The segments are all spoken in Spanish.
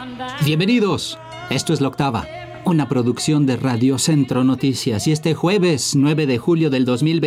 Bienvenidos, esto es La Octava, una producción de Radio Centro Noticias, y este jueves 9 de julio del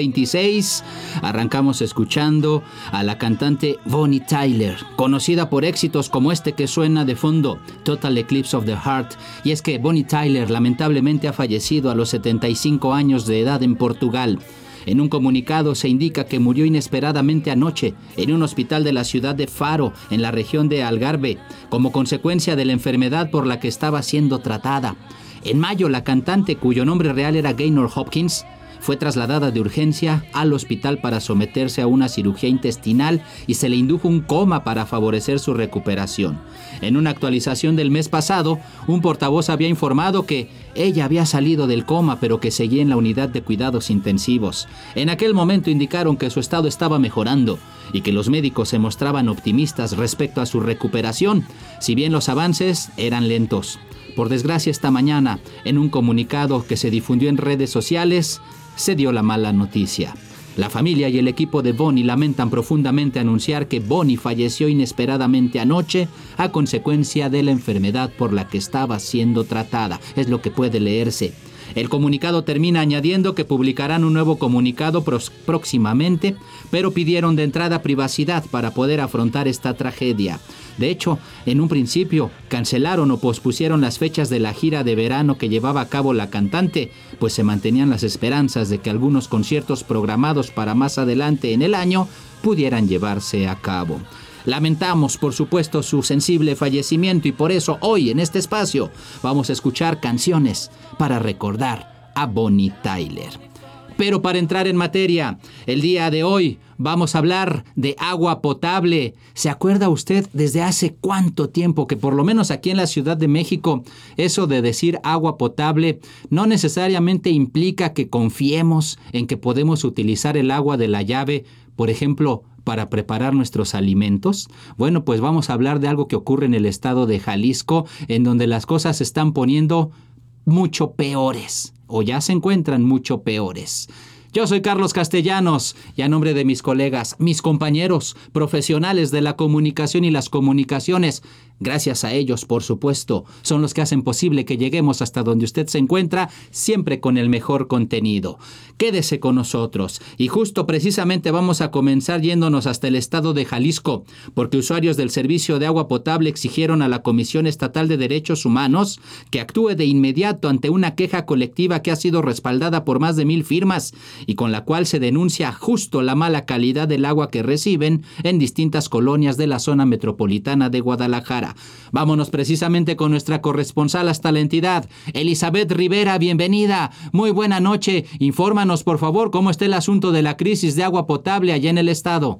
2026 arrancamos escuchando a la cantante Bonnie Tyler, conocida por éxitos como este que suena de fondo, Total Eclipse of the Heart. Y es que Bonnie Tyler lamentablemente ha fallecido a los 75 años de edad en Portugal. En un comunicado se indica que murió inesperadamente anoche en un hospital de la ciudad de Faro, en la región de Algarve, como consecuencia de la enfermedad por la que estaba siendo tratada. En mayo, la cantante, cuyo nombre real era Gaynor Hopkins, fue trasladada de urgencia al hospital para someterse a una cirugía intestinal y se le indujo un coma para favorecer su recuperación. En una actualización del mes pasado, un portavoz había informado que ella había salido del coma, pero que seguía en la unidad de cuidados intensivos. En aquel momento indicaron que su estado estaba mejorando y que los médicos se mostraban optimistas respecto a su recuperación, si bien los avances eran lentos. Por desgracia, esta mañana, en un comunicado que se difundió en redes sociales, se dio la mala noticia. La familia y el equipo de Bonnie lamentan profundamente anunciar que Bonnie falleció inesperadamente anoche a consecuencia de la enfermedad por la que estaba siendo tratada. Es lo que puede leerse. El comunicado termina añadiendo que publicarán un nuevo comunicado próximamente, pero pidieron de entrada privacidad para poder afrontar esta tragedia. De hecho, en un principio cancelaron o pospusieron las fechas de la gira de verano que llevaba a cabo la cantante, pues se mantenían las esperanzas de que algunos conciertos programados para más adelante en el año pudieran llevarse a cabo. Lamentamos, por supuesto, su sensible fallecimiento, y por eso hoy en este espacio vamos a escuchar canciones para recordar a Bonnie Tyler. Pero para entrar en materia, el día de hoy vamos a hablar de agua potable. ¿Se acuerda usted desde hace cuánto tiempo que por lo menos aquí en la Ciudad de México eso de decir agua potable no necesariamente implica que confiemos en que podemos utilizar el agua de la llave, por ejemplo, para preparar nuestros alimentos? Bueno, pues vamos a hablar de algo que ocurre en el estado de Jalisco, en donde las cosas se están poniendo mucho peores, o ya se encuentran mucho peores. Yo soy Carlos Castellanos, y a nombre de mis colegas, mis compañeros profesionales de la comunicación y las comunicaciones, gracias a ellos, por supuesto, son los que hacen posible que lleguemos hasta donde usted se encuentra, siempre con el mejor contenido. Quédese con nosotros, y justo precisamente vamos a comenzar yéndonos hasta el estado de Jalisco, porque usuarios del servicio de agua potable exigieron a la Comisión Estatal de Derechos Humanos que actúe de inmediato ante una queja colectiva que ha sido respaldada por más de 1,000 firmas, y con la cual se denuncia justo la mala calidad del agua que reciben en distintas colonias de la zona metropolitana de Guadalajara. Vámonos precisamente con nuestra corresponsal hasta la entidad, Elizabeth Rivera. Bienvenida, muy buena noche. Infórmanos, por favor, cómo está el asunto de la crisis de agua potable allá en el estado.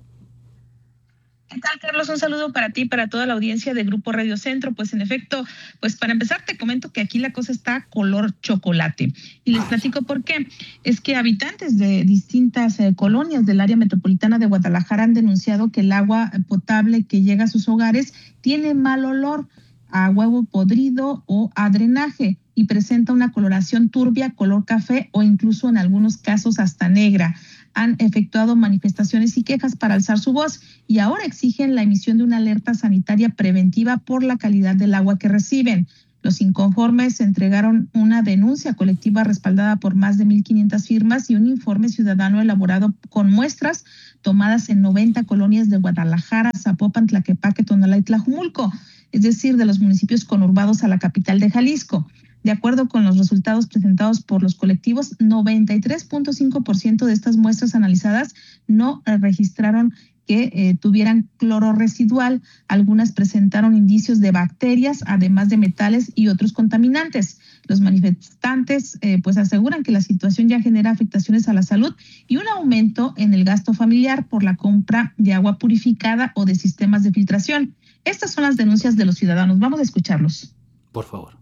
¿Qué tal, Carlos? Un saludo para ti y para toda la audiencia de Grupo Radio Centro. Pues en efecto, pues para empezar te comento que aquí la cosa está color chocolate. Y les platico por qué. Es que habitantes de distintas colonias del área metropolitana de Guadalajara han denunciado que el agua potable que llega a sus hogares tiene mal olor a huevo podrido o a drenaje, y presenta una coloración turbia, color café, o incluso en algunos casos hasta negra. Han efectuado manifestaciones y quejas para alzar su voz, y ahora exigen la emisión de una alerta sanitaria preventiva por la calidad del agua que reciben. Los inconformes entregaron una denuncia colectiva respaldada por más de 1,500 firmas y un informe ciudadano elaborado con muestras tomadas en 90 colonias de Guadalajara, Zapopan, Tlaquepaque, Tonalá y Tlajumulco, es decir, de los municipios conurbados a la capital de Jalisco. De acuerdo con los resultados presentados por los colectivos, 93.5% de estas muestras analizadas no registraron que tuvieran cloro residual. Algunas presentaron indicios de bacterias, además de metales y otros contaminantes. Los manifestantes pues aseguran que la situación ya genera afectaciones a la salud y un aumento en el gasto familiar por la compra de agua purificada o de sistemas de filtración. Estas son las denuncias de los ciudadanos. Vamos a escucharlos. Por favor.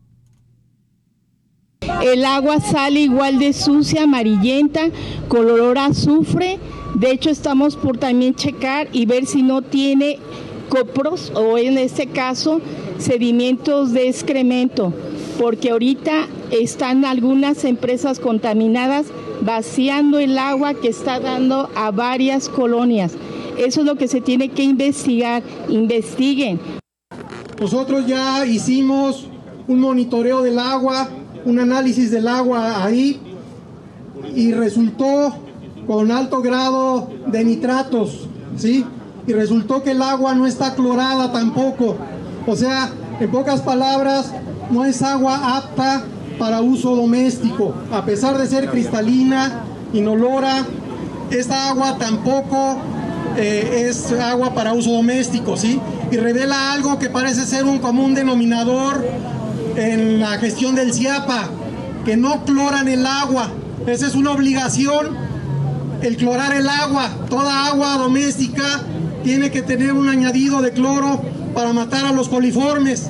El agua sale igual de sucia, amarillenta, con olor a azufre. De hecho, estamos por también checar y ver si no tiene copros o en este caso sedimentos de excremento, porque ahorita están algunas empresas contaminadas vaciando el agua que está dando a varias colonias. Eso es lo que se tiene que investigar. Investiguen. Nosotros ya hicimos un monitoreo del agua, un análisis del agua ahí, y resultó con alto grado de nitratos, ¿sí? Y resultó que el agua no está clorada tampoco. O sea, en pocas palabras, no es agua apta para uso doméstico. A pesar de ser cristalina, inolora, esta agua tampoco es agua para uso doméstico, ¿sí? Y revela algo que parece ser un común denominador en la gestión del CIAPA, que no cloran el agua. Esa es una obligación, el clorar el agua. Toda agua doméstica tiene que tener un añadido de cloro para matar a los coliformes.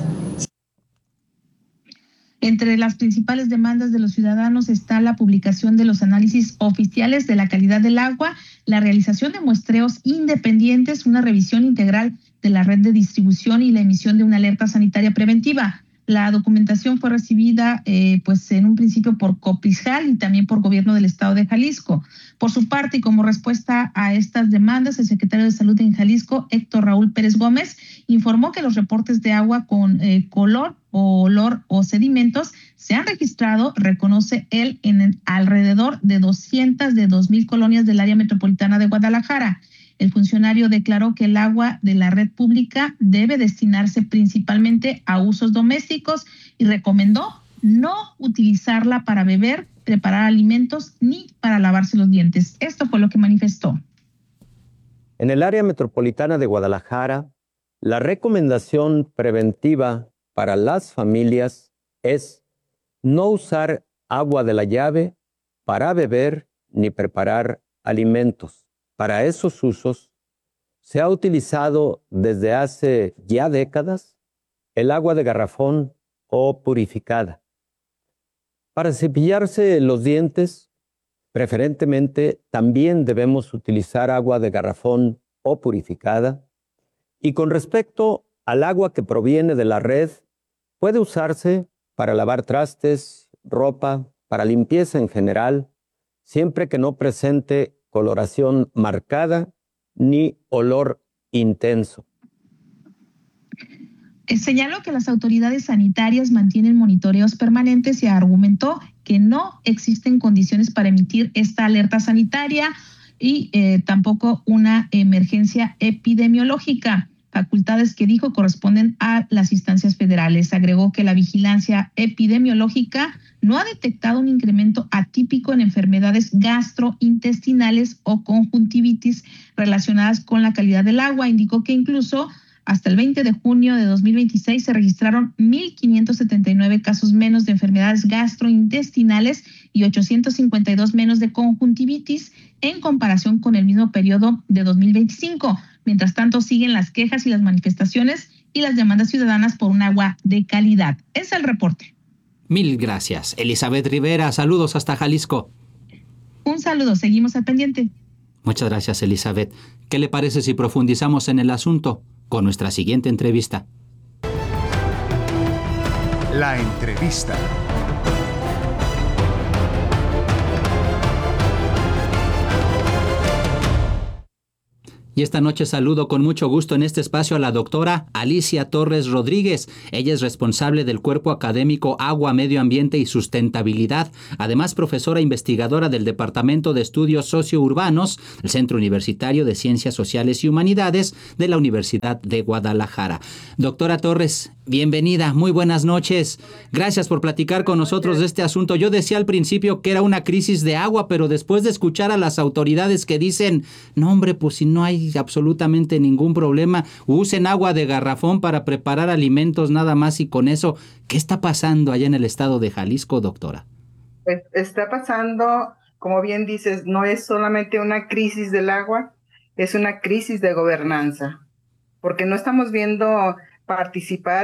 Entre las principales demandas de los ciudadanos está la publicación de los análisis oficiales de la calidad del agua, la realización de muestreos independientes, una revisión integral de la red de distribución y la emisión de una alerta sanitaria preventiva. La documentación fue recibida pues en un principio por Copijal y también por Gobierno del Estado de Jalisco. Por su parte, y como respuesta a estas demandas, el secretario de Salud en Jalisco, Héctor Raúl Pérez Gómez, informó que los reportes de agua con color o olor o sedimentos se han registrado, reconoce él, en alrededor de 202,000 colonias del área metropolitana de Guadalajara. El funcionario declaró que el agua de la red pública debe destinarse principalmente a usos domésticos y recomendó no utilizarla para beber, preparar alimentos ni para lavarse los dientes. Esto fue lo que manifestó. En el área metropolitana de Guadalajara, la recomendación preventiva para las familias es no usar agua de la llave para beber ni preparar alimentos. Para esos usos, se ha utilizado desde hace ya décadas el agua de garrafón o purificada. Para cepillarse los dientes, preferentemente también debemos utilizar agua de garrafón o purificada. Y con respecto al agua que proviene de la red, puede usarse para lavar trastes, ropa, para limpieza en general, siempre que no presente coloración marcada ni olor intenso. Señaló que las autoridades sanitarias mantienen monitoreos permanentes y argumentó que no existen condiciones para emitir esta alerta sanitaria y tampoco una emergencia epidemiológica, facultades que dijo corresponden a las instancias federales. Agregó que la vigilancia epidemiológica no ha detectado un incremento atípico en enfermedades gastrointestinales o conjuntivitis relacionadas con la calidad del agua. Indicó que incluso hasta el 20 de junio de 2026 se registraron 1,579 casos menos de enfermedades gastrointestinales y 852 menos de conjuntivitis en comparación con el mismo periodo de 2025. Mientras tanto, siguen las quejas y las manifestaciones y las demandas ciudadanas por un agua de calidad. Es el reporte. Mil gracias. Elizabeth Rivera, saludos hasta Jalisco. Un saludo, seguimos al pendiente. Muchas gracias, Elizabeth. ¿Qué le parece si profundizamos en el asunto con nuestra siguiente entrevista? La entrevista. Y esta noche saludo con mucho gusto en este espacio a la doctora Alicia Torres Rodríguez. Ella es responsable del Cuerpo Académico Agua, Medio Ambiente y Sustentabilidad, además profesora investigadora del Departamento de Estudios Sociourbanos del Centro Universitario de Ciencias Sociales y Humanidades de la Universidad de Guadalajara. Doctora Torres, bienvenida, muy buenas noches. Gracias por platicar con nosotros de este asunto. Yo decía al principio que era una crisis de agua, pero después de escuchar a las autoridades que dicen, no hombre, pues si no hay absolutamente ningún problema, usen agua de garrafón para preparar alimentos nada más y con eso, ¿qué está pasando allá en el estado de Jalisco, doctora? Pues está pasando, como bien dices, no es solamente una crisis del agua, es una crisis de gobernanza, porque no estamos viendo participar